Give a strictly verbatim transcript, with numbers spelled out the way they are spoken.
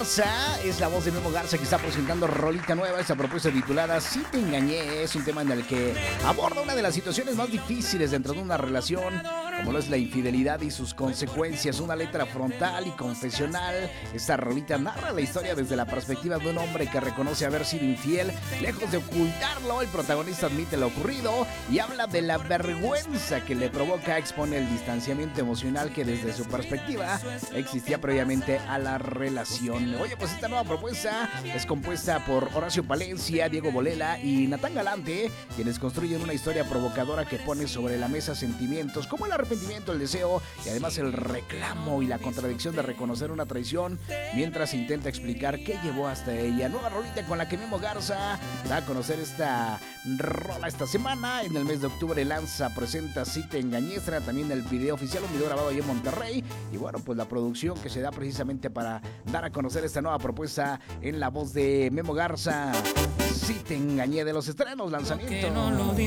Garza, es la voz de Memo Garza que está presentando rolita nueva, esta propuesta titulada Si te engañé. Es un tema en el que aborda una de las situaciones más difíciles dentro de una relación, como lo es la infidelidad y sus consecuencias. Una letra frontal y confesional. Esta rolita narra la historia desde la perspectiva de un hombre que reconoce haber sido infiel. Lejos de ocultarlo, el protagonista admite lo ocurrido y habla de la vergüenza que le provoca. Expone el distanciamiento emocional que desde su perspectiva existía previamente a la relación. Oye, pues esta nueva propuesta es compuesta por Horacio Palencia, Diego Bolela y Natán Galante, quienes construyen una historia provocadora que pone sobre la mesa sentimientos como el arrepentimiento, el deseo y además el reclamo y la contradicción de reconocer una traición mientras intenta explicar qué llevó hasta ella. Nueva rolita con la que Memo Garza da a conocer esta rola esta semana. En el mes de octubre lanza, presenta Si te engañé, estrena también el video oficial, un video grabado ahí en Monterrey, y bueno, pues la producción que se da precisamente para dar a conocer esta nueva propuesta en la voz de Memo Garza. Si te engañé, de los estrenos, lanzamientos.